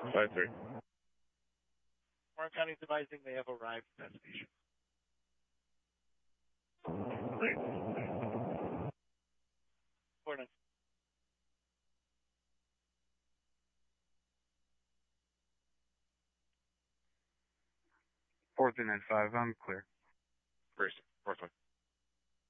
5-3. Warren County is advising they have arrived at that station. Great. 4-9. Four 395, I'm clear. First, 4-5.